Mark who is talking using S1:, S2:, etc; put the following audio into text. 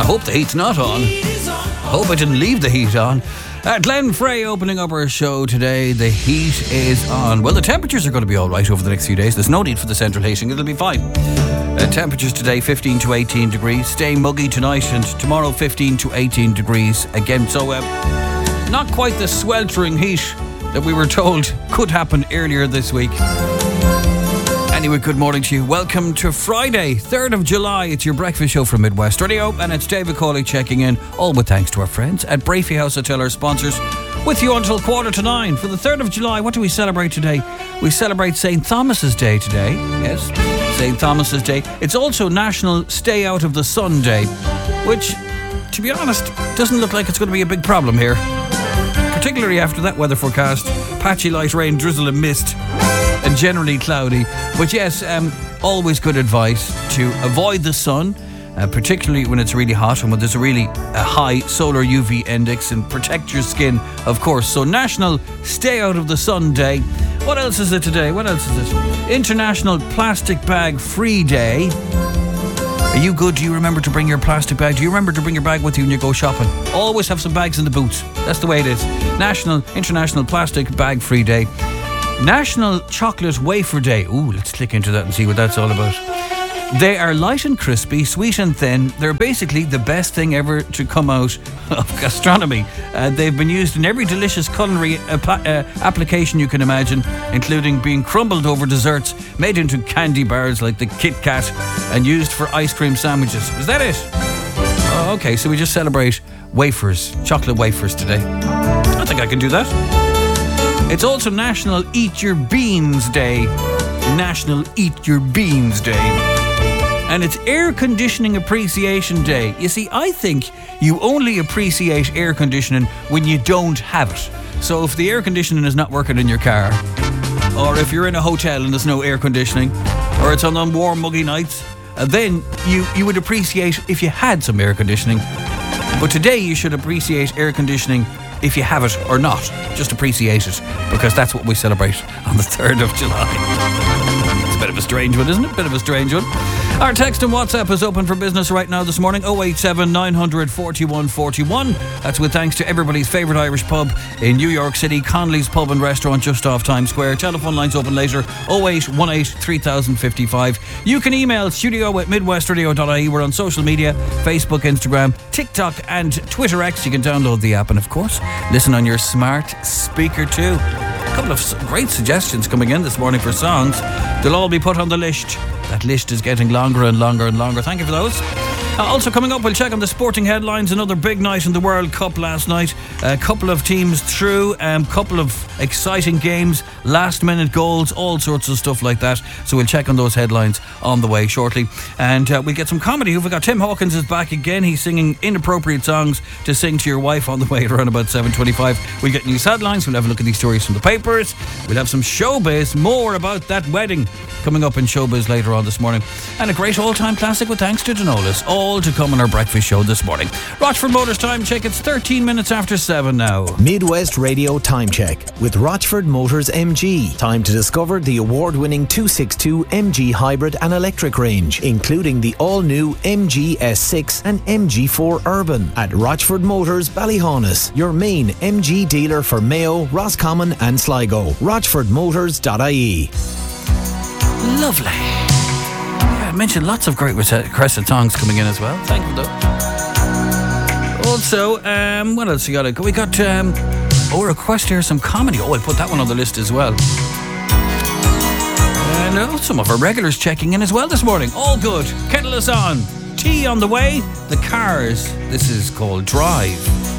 S1: hope the heat's not on. I hope I didn't leave the heat on. Glenn Frey opening up our show today. The heat is on. Well, the temperatures are going to be all right over the next few days. There's no need for the central heating. It'll be fine. Temperatures today 15 to 18 degrees. Staying muggy tonight, and tomorrow 15 to 18 degrees again. So not quite the sweltering heat that we were told could happen earlier this week. Anyway, good morning to you. Welcome to Friday, 3rd of July. It's your breakfast show from Midwest Radio, and it's David Cawley checking in, all with thanks to our friends at Brafey House Hotel, our sponsors, with you until 8:45. For the 3rd of July, what do we celebrate today? We celebrate St. Thomas's Day today. Yes, St. Thomas's Day. It's also National Stay Out of the Sun Day, which, to be honest, doesn't look like it's going to be a big problem here. Particularly after that weather forecast. Patchy light rain, drizzle and mist, and generally cloudy. But yes, always good advice to avoid the sun, particularly when it's really hot and when there's a really high solar UV index, and protect your skin, of course. So National Stay Out of the Sun Day. What else is it today? What else is it? International Plastic Bag Free Day. Are you good? Do you remember to bring your plastic bag? Do you remember to bring your bag with you when you go shopping? Always have some bags in the boots. That's the way it is. International Plastic Bag Free Day. National Chocolate Wafer Day. Ooh, let's click into that and see what that's all about. They are light and crispy, sweet and thin. They're basically the best thing ever to come out of gastronomy. They've been used in every delicious culinary application you can imagine, including being crumbled over desserts, made into candy bars like the Kit Kat, and used for ice cream sandwiches. Is that it? Oh, okay, so we just celebrate wafers, chocolate wafers today. I think I can do that. It's also National Eat Your Beans Day. National Eat Your Beans Day. And it's Air Conditioning Appreciation Day. You see, I think you only appreciate air conditioning when you don't have it. So if the air conditioning is not working in your car, or if you're in a hotel and there's no air conditioning, or it's on warm, muggy nights, then you would appreciate if you had some air conditioning. But today you should appreciate air conditioning if you have it or not. Just appreciate it, because that's what we celebrate on the 3rd of July. It's a bit of a strange one, isn't it? Bit of a strange one. Our text and WhatsApp is open for business right now this morning. 087 900 4141. That's with thanks to everybody's favourite Irish pub in New York City, Connolly's Pub and Restaurant, just off Times Square. Telephone lines open later, 0818 3055. You can email studio@midwestradio.ie. We're on social media, Facebook, Instagram, TikTok and Twitter X. You can download the app and, of course, listen on your smart speaker too. A couple of great suggestions coming in this morning for songs. They'll all be put on the list. That list is getting longer and longer and longer. Thank you for those. Also coming up, we'll check on the sporting headlines. Another big night in the World Cup last night. A couple of teams through, couple of exciting games, last minute goals, all sorts of stuff like that. So we'll check on those headlines on the way shortly. And we'll get some comedy. We've got Tim Hawkins is back again. He's singing inappropriate songs to sing to your wife on the way around about 7:25. We'll get news headlines. We'll have a look at these stories from the papers. We'll have some showbiz, more about that wedding coming up in showbiz later on this morning. And a great all-time classic with thanks to Denolis. All to come on our breakfast show this morning. Rochford Motors time check. It's 13 minutes after 7 now.
S2: Midwest Radio time check with Rochford Motors MG. Time to discover the award-winning 262 MG hybrid and electric range, including the all-new MG S6 and MG4 Urban at Rochford Motors Ballyhaunis, your main MG dealer for Mayo, Roscommon and Sligo. RochfordMotors.ie.
S1: Lovely. I mentioned lots of great requested songs coming in as well. Thank you, though. Also, what else we got? We got a request here, some comedy. Oh, I put that one on the list as well. And some of our regulars checking in as well this morning. All good. Kettle is on. Tea on the way. The Cars. This is called Drive.